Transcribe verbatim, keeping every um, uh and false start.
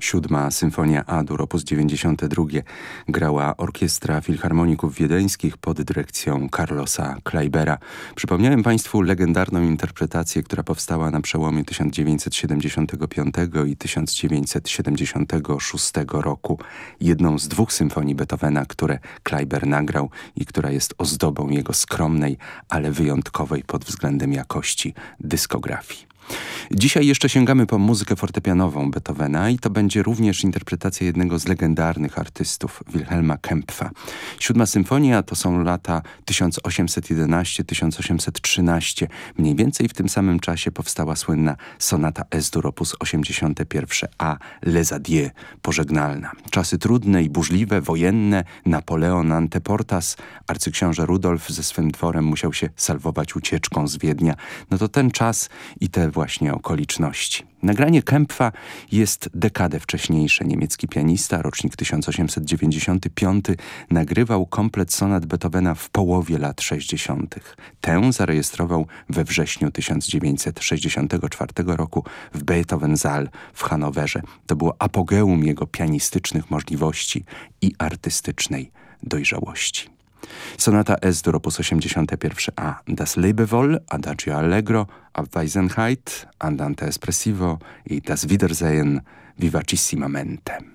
Siódma Symfonia A-dur op. dziewięćdziesiąte drugie grała Orkiestra Filharmoników Wiedeńskich pod dyrekcją Carlosa Kleibera. Przypomniałem Państwu legendarną interpretację, która powstała na przełomie tysiąc dziewięćset siedemdziesiątego piątego i tysiąc dziewięćset siedemdziesiątego szóstego roku. Jedną z dwóch symfonii Beethovena, które Kleiber nagrał i która jest ozdobą jego skromnej, ale wyjątkowej pod względem jakości dyskografii. Dzisiaj jeszcze sięgamy po muzykę fortepianową Beethovena i to będzie również interpretacja jednego z legendarnych artystów, Wilhelma Kempfa. Siódma symfonia to są lata tysiąc osiemset jedenaście do tysiąc osiemset trzynaście. Mniej więcej w tym samym czasie powstała słynna sonata Es-dur op. osiemdziesiąte pierwsze a Les Adieux, pożegnalna. Czasy trudne i burzliwe, wojenne, Napoleon Anteportas, arcyksiąże Rudolf ze swym dworem musiał się salwować ucieczką z Wiednia. No to ten czas i te właśnie okoliczności. Nagranie Kempfa jest dekadę wcześniejsze. Niemiecki pianista, rocznik tysiąc osiemset dziewięćdziesiąty piąty, nagrywał komplet sonat Beethovena w połowie lat sześćdziesiątych. Tę zarejestrował we wrześniu tysiąc dziewięćset sześćdziesiątego czwartego roku w Beethoven-Saal w Hanowerze. To było apogeum jego pianistycznych możliwości i artystycznej dojrzałości. Sonata Es-dur op. osiemdziesiąte pierwsze a Das Lebewohl, Adagio Allegro, Abwesenheit, Andante Espressivo i Das Wiedersehen vivacissimamente.